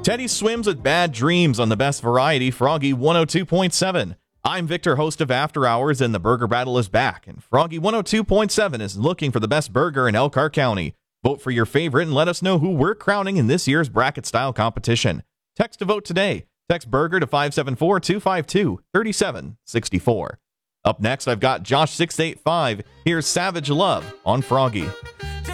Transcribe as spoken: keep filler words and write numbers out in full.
Teddy swims with bad dreams on the best variety, Froggy one oh two point seven. I'm Victor, host of After Hours, and the Burger Battle is back, and Froggy one oh two point seven is looking for the best burger in Elkhart County. Vote for your favorite and let us know who we're crowning in this year's bracket-style competition. Text to vote today. Text BURGER to five seven four, two five two, three seven six four. Up next, I've got Josh six eight five. Here's Savage Love on Froggy.